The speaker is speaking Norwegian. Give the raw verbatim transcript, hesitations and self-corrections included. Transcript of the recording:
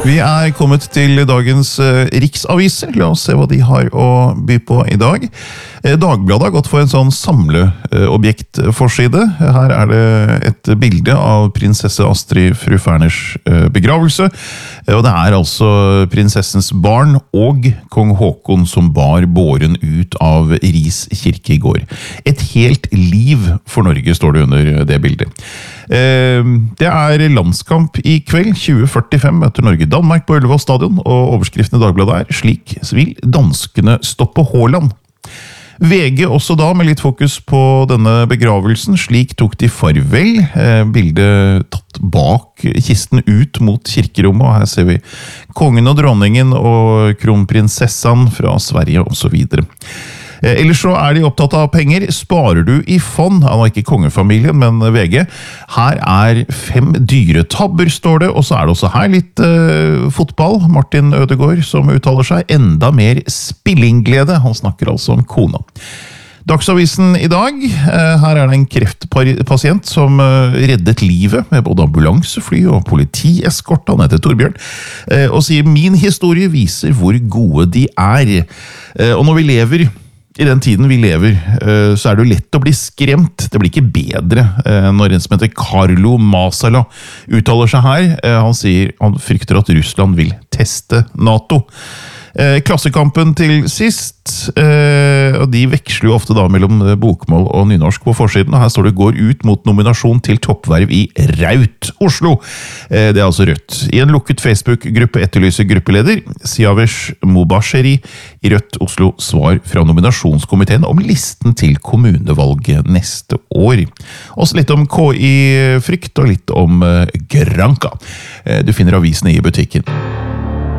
Vi er kommet til dagens eh, riksaviser. La oss se hva de har å by på i dag. Eh, Dagbladet har gått for en sånn samleobjektforside. Her er det et bilde av prinsesse Astrid fru Ferners eh, begravelse. Eh, og det er altså prinsessens barn og kong Håkon som bar båren ut av Ris kirke i går. Et helt liv for Norge, står det under det bildet. Det er landskamp i kveld. tjue førtifem møter Norge Danmark på Ullevål stadion, og overskriften i Dagbladet er «Slik vil danskene stoppe Haaland». V G også da, med litt fokus på denne begravelsen. Slik tok de farvel. Bildet tatt bak kisten ut mot kirkerommet, og her ser vi kongen og dronningen og kronprinsessan fra Sverige og så videre. Ellers så er de opptatt av penger. Sparer du i fond? Han var ikke kongefamilien, men V G. Her er fem dyretabber, står det, og så er det også her litt eh, fotball. Martin Ødegaard som uttaler seg. Enda mer spillingglede. Han snakker altså om kona. Dagsavisen i dag. Her er det en kreftpasient som reddet livet med både ambulansefly og politieskort. Han heter Torbjørn, og sier min historie viser hvor gode de er. Og når vi lever i den tiden vi lever, så er det jo lett å bli skremt. Det blir ikke bedre når en som heter Carlo Masala uttaler seg her. Han sier han frykter at Russland vil teste NATO. Klassekampen til sist, og de veksler jo ofte da mellom bokmål og nynorsk på forsiden, og her står det går ut mot nominasjon til toppverv i Raut Oslo. Det er altså Rødt. I en lukket Facebook-gruppe etterlyser gruppeleder Siavesh Mobasheri i Rødt Oslo svar fra nominasjonskomiteen om listen til kommunevalget neste år. Også litt om K I-frykt og litt om Granca. Du finner avisene i butikken.